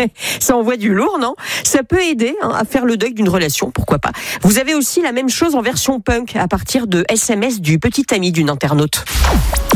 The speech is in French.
Ça envoie du lourd, non ? Ça peut aider à faire le deuil d'une relation, pourquoi pas. Vous avez aussi la même chose en version punk à partir de SMS du petit ami d'une internaute.